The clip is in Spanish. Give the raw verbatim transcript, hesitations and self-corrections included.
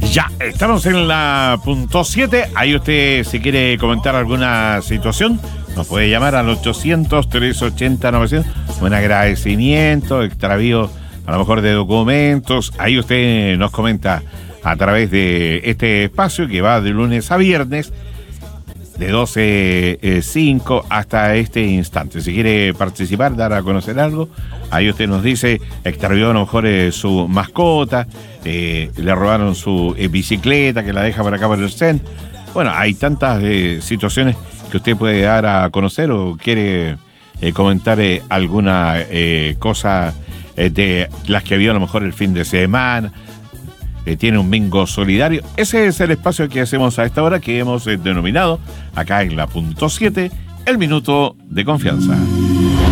Ya, estamos en la punto siete. Ahí usted, si quiere comentar alguna situación, nos puede llamar al ochocientos, trescientos ochenta, novecientos. Un agradecimiento, extravío a lo mejor de documentos. Ahí usted nos comenta a través de este espacio que va de lunes a viernes, de doce cinco hasta este instante. Si quiere participar, dar a conocer algo, ahí usted nos dice, extravió a lo mejor eh, su mascota, eh, le robaron su eh, bicicleta que la deja por acá por el C E N. Bueno, hay tantas eh, situaciones que usted puede dar a conocer o quiere eh, comentar eh, alguna eh, cosa eh, de las que vio a lo mejor el fin de semana. Eh, tiene un bingo solidario. Ese es el espacio que hacemos a esta hora, que hemos eh, denominado acá en la punto siete, el minuto de confianza.